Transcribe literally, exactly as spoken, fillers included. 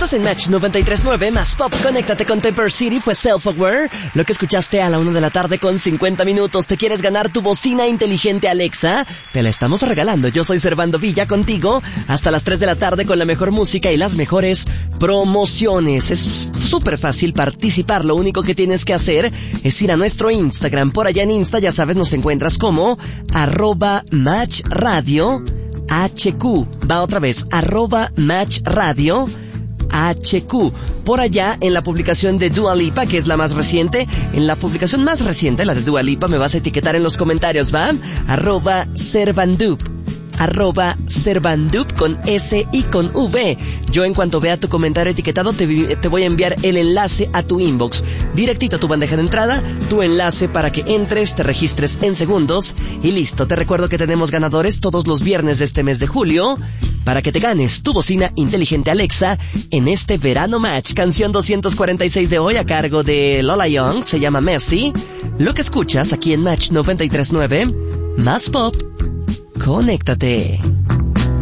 Estás en Match noventa y tres punto nueve, más pop, conéctate con Temper City, fue Self-Aware. Lo que escuchaste a la una de la tarde con cincuenta minutos. ¿Te quieres ganar tu bocina inteligente Alexa? Te la estamos regalando. Yo soy Servando Villa contigo hasta las tres de la tarde con la mejor música y las mejores promociones. Es súper fácil participar. Lo único que tienes que hacer es ir a nuestro Instagram. Por allá en Insta, ya sabes, nos encuentras como arroba Match Radio H Q. Va otra vez, arroba Match Radio H Q. Por allá en la publicación de Dua Lipa, que es la más reciente, en la publicación más reciente, la de Dua Lipa, me vas a etiquetar en los comentarios, ¿va? Arroba Servandup. Arroba Servandup con S y con V. Yo en cuanto vea tu comentario etiquetado te, te voy a enviar el enlace a tu inbox, directito a tu bandeja de entrada, tu enlace para que entres, te registres en segundos y listo. Te recuerdo que tenemos ganadores todos los viernes de este mes de julio para que te ganes tu bocina inteligente Alexa en este verano Match. Canción doscientos cuarenta y seis de hoy a cargo de Lola Young, se llama Messi. Lo que escuchas aquí en Match noventa y tres punto nueve, más pop. Conéctate.